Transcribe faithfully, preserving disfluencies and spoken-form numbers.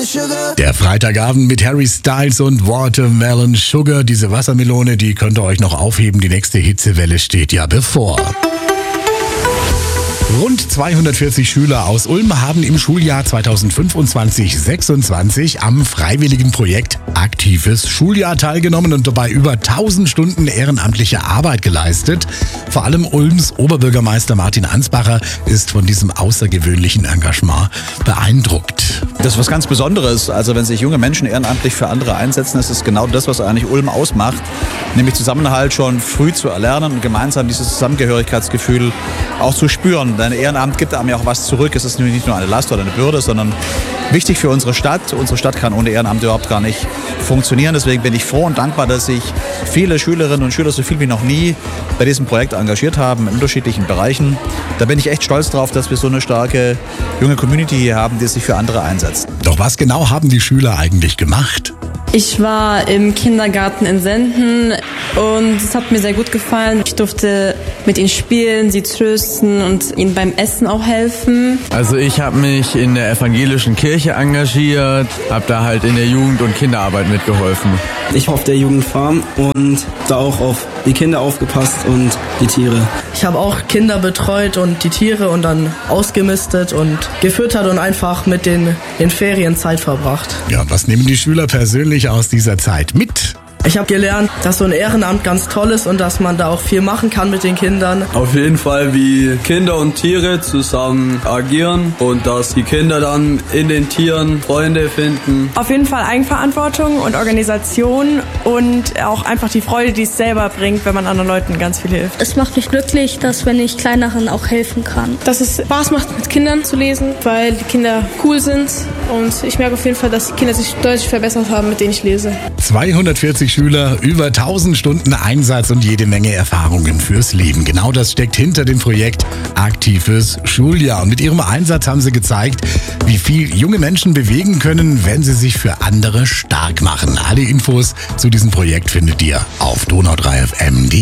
Watermelon Sugar. Der Freitagabend mit Harry Styles und Watermelon Sugar. Diese Wassermelone, die könnt ihr euch noch aufheben. Die nächste Hitzewelle steht ja bevor. Rund zweihundertvierzig Schüler aus Ulm haben im Schuljahr zweitausendfünfundzwanzig sechsundzwanzig am freiwilligen Projekt Aktives Schuljahr teilgenommen und dabei über tausend Stunden ehrenamtliche Arbeit geleistet. Vor allem Ulms Oberbürgermeister Martin Ansbacher ist von diesem außergewöhnlichen Engagement beeindruckt. Das ist was ganz Besonderes. Also wenn sich junge Menschen ehrenamtlich für andere einsetzen, das ist genau das, was eigentlich Ulm ausmacht. Nämlich Zusammenhalt schon früh zu erlernen und gemeinsam dieses Zusammengehörigkeitsgefühl auch zu spüren. Denn Ehrenamt gibt einem ja auch was zurück. Es ist nicht nur eine Last oder eine Bürde, sondern wichtig für unsere Stadt. Unsere Stadt kann ohne Ehrenamt überhaupt gar nicht funktionieren. Deswegen bin ich froh und dankbar, dass sich viele Schülerinnen und Schüler so viel wie noch nie bei diesem Projekt engagiert haben, in unterschiedlichen Bereichen. Da bin ich echt stolz drauf, dass wir so eine starke junge Community hier haben, die sich für andere einsetzt. Doch was genau haben die Schüler eigentlich gemacht? Ich war im Kindergarten in Senden und es hat mir sehr gut gefallen. Ich durfte mit ihnen spielen, sie trösten und ihnen beim Essen auch helfen. Also ich habe mich in der evangelischen Kirche engagiert, habe da halt in der Jugend- und Kinderarbeit mitgeholfen. Ich war auf der Jugendfarm und da auch auf die Kinder aufgepasst und die Tiere. Ich habe auch Kinder betreut und die Tiere und dann ausgemistet und gefüttert und einfach mit den in Ferien Zeit verbracht. Ja, was nehmen die Schüler persönlich aus dieser Zeit mit? Ich habe gelernt, dass so ein Ehrenamt ganz toll ist und dass man da auch viel machen kann mit den Kindern. Auf jeden Fall, wie Kinder und Tiere zusammen agieren und dass die Kinder dann in den Tieren Freunde finden. Auf jeden Fall Eigenverantwortung und Organisation und auch einfach die Freude, die es selber bringt, wenn man anderen Leuten ganz viel hilft. Es macht mich glücklich, dass wenn ich Kleineren auch helfen kann. Dass es Spaß macht, mit Kindern zu lesen, weil die Kinder cool sind und ich merke auf jeden Fall, dass die Kinder sich deutlich verbessert haben, mit denen ich lese. zweihundertvierzig Schüler, über tausend Stunden Einsatz und jede Menge Erfahrungen fürs Leben. Genau das steckt hinter dem Projekt Aktives Schuljahr. Und mit ihrem Einsatz haben sie gezeigt, wie viel junge Menschen bewegen können, wenn sie sich für andere stark machen. Alle Infos zu diesem Projekt findet ihr auf donau drei f m punkt de.